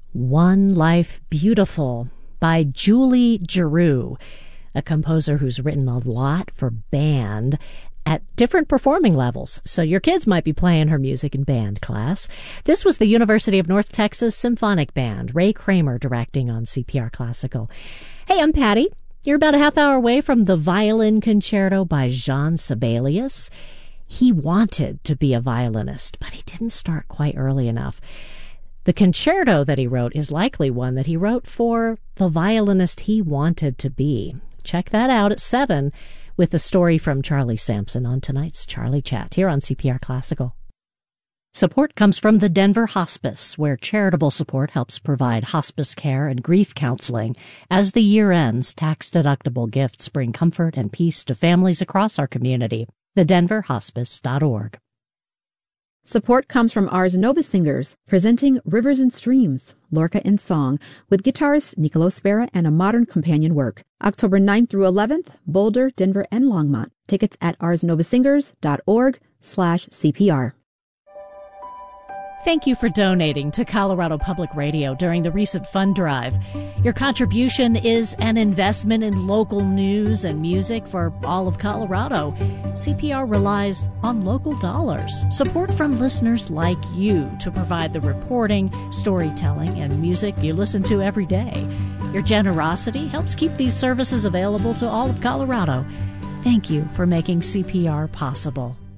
One Life Beautiful by Julie Giroux, a composer who's written a lot for band at different performing levels. So your kids might be playing her music in band class. This was the University of North Texas Symphonic Band, Ray Kramer directing on CPR Classical. Hey, I'm Patty. You're about a half hour away from the Violin Concerto by Jean Sibelius. He wanted to be a violinist, but he didn't start quite early enough. The concerto that he wrote is likely one that he wrote for the violinist he wanted to be. Check that out at 7 with a story from Charlie Sampson on tonight's Charlie Chat here on CPR Classical. Support comes from the Denver Hospice, where charitable support helps provide hospice care and grief counseling. As the year ends, tax-deductible gifts bring comfort and peace to families across our community. TheDenverHospice.org. Support comes from Ars Nova Singers, presenting Rivers and Streams, Lorca in Song, with guitarist Nicolo Spera and a modern companion work. October 9th through 11th, Boulder, Denver, and Longmont. Tickets at arsnovasingers.org/CPR. Thank you for donating to Colorado Public Radio during the recent fund drive. Your contribution is an investment in local news and music for all of Colorado. CPR relies on local dollars, support from listeners like you to provide the reporting, storytelling, and music you listen to every day. Your generosity helps keep these services available to all of Colorado. Thank you for making CPR possible.